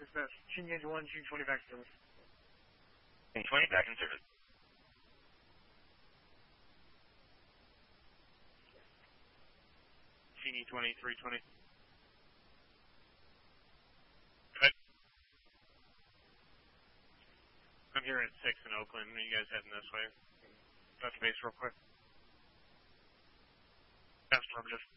dispatch. Chin Yankee 1, June 20 back in service. June 20 back in service. Genie 20, 320. I'm here at 6 in Oakland. Are you guys heading this way? Touch base real quick. That's affirmative.